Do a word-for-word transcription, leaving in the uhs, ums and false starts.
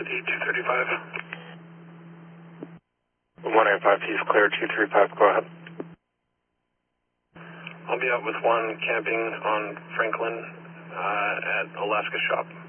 with E two thirty-five. one eight five, he's clear, two three five, go ahead. I'll be out with one camping on Franklin uh, at Alaska Shop.